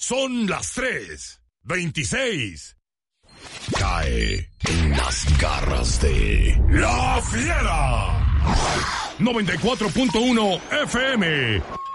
Son las 3:26. Cae en las garras de La Fiera. 94.1 FM.